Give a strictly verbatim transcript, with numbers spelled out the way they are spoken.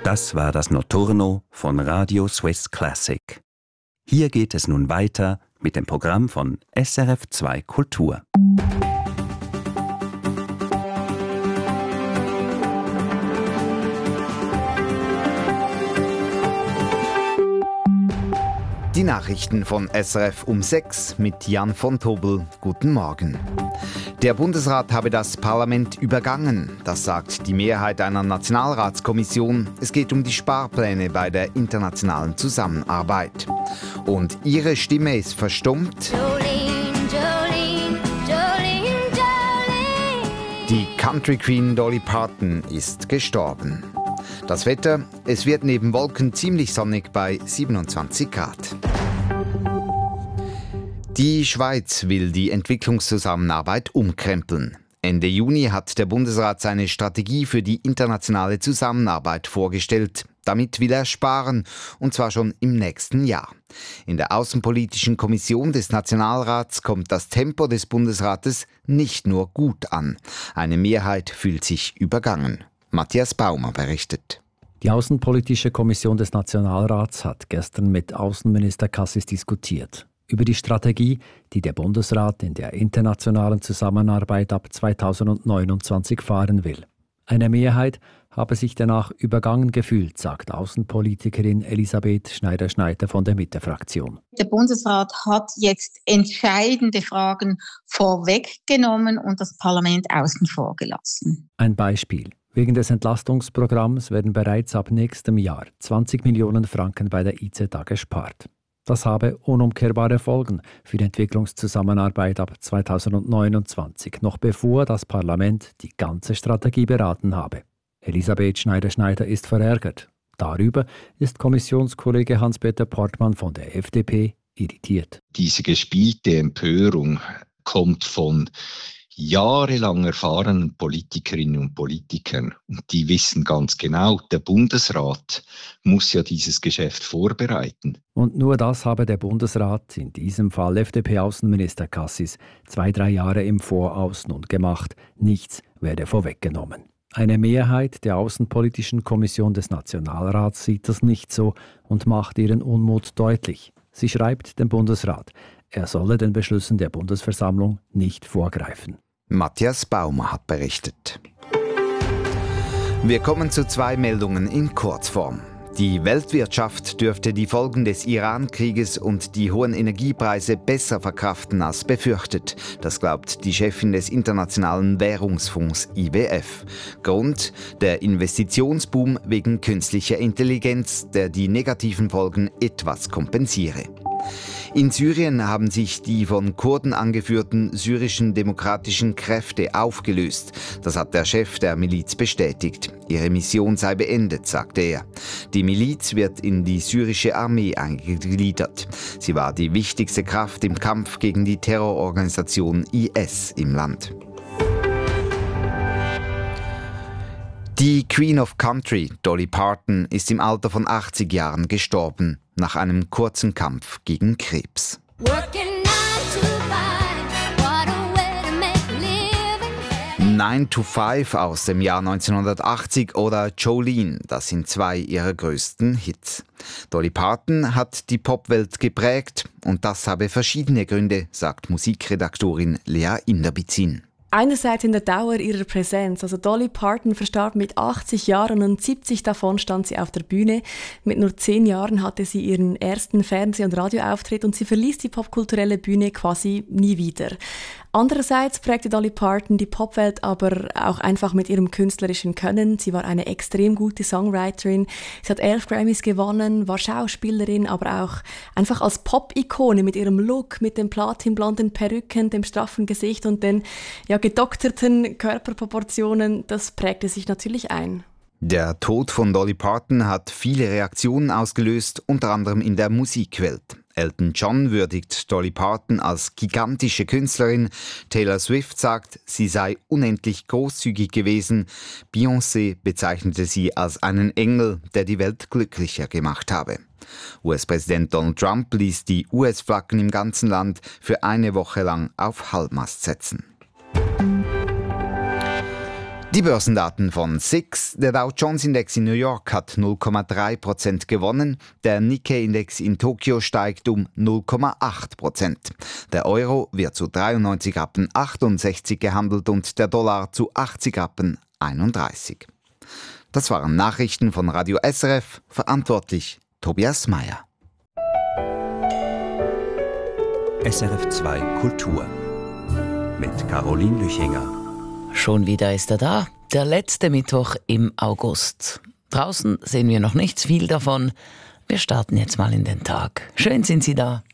Das war das Notturno von Radio Swiss Classic. Hier geht es nun weiter mit dem Programm von S R F zwei Kultur. Die Nachrichten von S R F um sechs mit Jan von Tobel. Guten Morgen. Der Bundesrat habe das Parlament übergangen. Das sagt die Mehrheit einer Nationalratskommission. Es geht um die Sparpläne bei der internationalen Zusammenarbeit. Und ihre Stimme ist verstummt. Jolene, Jolene, Jolene, Jolene. Die Country Queen Dolly Parton ist gestorben. Das Wetter, es wird neben Wolken ziemlich sonnig bei siebenundzwanzig Grad. Die Schweiz will die Entwicklungszusammenarbeit umkrempeln. Ende Juni hat der Bundesrat seine Strategie für die internationale Zusammenarbeit vorgestellt. Damit will er sparen, und zwar schon im nächsten Jahr. In der Außenpolitischen Kommission des Nationalrats kommt das Tempo des Bundesrates nicht nur gut an. Eine Mehrheit fühlt sich übergangen. Matthias Baumer berichtet. Die Außenpolitische Kommission des Nationalrats hat gestern mit Außenminister Cassis diskutiert. Über die Strategie, die der Bundesrat in der internationalen Zusammenarbeit ab zweitausendneunundzwanzig fahren will. Eine Mehrheit habe sich danach übergangen gefühlt, sagt Außenpolitikerin Elisabeth Schneider-Schneider von der Mitte-Fraktion. Der Bundesrat hat jetzt entscheidende Fragen vorweggenommen und das Parlament außen vor gelassen. Ein Beispiel. Wegen des Entlastungsprogramms werden bereits ab nächstem Jahr zwanzig Millionen Franken bei der I Z A gespart. Das habe unumkehrbare Folgen für die Entwicklungszusammenarbeit ab zweitausendneunundzwanzig, noch bevor das Parlament die ganze Strategie beraten habe. Elisabeth Schneider-Schneider ist verärgert. Darüber ist Kommissionskollege Hans-Peter Portmann von der F D P irritiert. Diese gespielte Empörung kommt von jahrelang erfahrenen Politikerinnen und Politikern. Und die wissen ganz genau, der Bundesrat muss ja dieses Geschäft vorbereiten. Und nur das habe der Bundesrat, in diesem Fall F D P-Außenminister Cassis, zwei, drei Jahre im Voraus nun gemacht. Nichts werde vorweggenommen. Eine Mehrheit der Außenpolitischen Kommission des Nationalrats sieht das nicht so und macht ihren Unmut deutlich. Sie schreibt dem Bundesrat, er solle den Beschlüssen der Bundesversammlung nicht vorgreifen. Matthias Baumer hat berichtet. Wir kommen zu zwei Meldungen in Kurzform. Die Weltwirtschaft dürfte die Folgen des Iran-Krieges und die hohen Energiepreise besser verkraften als befürchtet. Das glaubt die Chefin des Internationalen Währungsfonds I W F. Grund: der Investitionsboom wegen künstlicher Intelligenz, der die negativen Folgen etwas kompensiere. In Syrien haben sich die von Kurden angeführten syrischen demokratischen Kräfte aufgelöst. Das hat der Chef der Miliz bestätigt. Ihre Mission sei beendet, sagte er. Die Miliz wird in die syrische Armee eingegliedert. Sie war die wichtigste Kraft im Kampf gegen die Terrororganisation I S im Land. Die Queen of Country, Dolly Parton, ist im Alter von achtzig Jahren gestorben, nach einem kurzen Kampf gegen Krebs. nine to five aus dem Jahr neunzehnhundertachtzig oder Jolene, das sind zwei ihrer größten Hits. Dolly Parton hat die Popwelt geprägt und das habe verschiedene Gründe, sagt Musikredaktorin Lea Inderbizin. Einerseits in der Dauer ihrer Präsenz. Also Dolly Parton verstarb mit achtzig Jahren und siebzig davon stand sie auf der Bühne. Mit nur zehn Jahren hatte sie ihren ersten Fernseh- und Radioauftritt und sie verließ die popkulturelle Bühne quasi nie wieder. Andererseits prägte Dolly Parton die Popwelt aber auch einfach mit ihrem künstlerischen Können. Sie war eine extrem gute Songwriterin. Sie hat elf Grammys gewonnen, war Schauspielerin, aber auch einfach als Pop-Ikone mit ihrem Look, mit den platinblonden Perücken, dem straffen Gesicht und den ja, gedokterten Körperproportionen. Das prägte sich natürlich ein. Der Tod von Dolly Parton hat viele Reaktionen ausgelöst, unter anderem in der Musikwelt. Elton John würdigt Dolly Parton als gigantische Künstlerin. Taylor Swift sagt, sie sei unendlich großzügig gewesen. Beyoncé bezeichnete sie als einen Engel, der die Welt glücklicher gemacht habe. U S-Präsident Donald Trump ließ die U S-Flaggen im ganzen Land für eine Woche lang auf Halbmast setzen. Die Die Börsendaten von S I X. Der Dow Jones Index in New York hat null Komma drei Prozent gewonnen. Der Nikkei-Index in Tokio steigt um null Komma acht Prozent. Der Euro wird zu dreiundneunzig Rappen achtundsechzig gehandelt und der Dollar zu achtzig Rappen einunddreißig. Das waren Nachrichten von Radio S R F, verantwortlich Tobias Meyer. S R F zwei Kultur mit Caroline Lüchinger. Schon wieder ist er da, der letzte Mittwoch im August. Draußen sehen wir noch nicht viel davon. Wir starten jetzt mal in den Tag. Schön sind Sie da.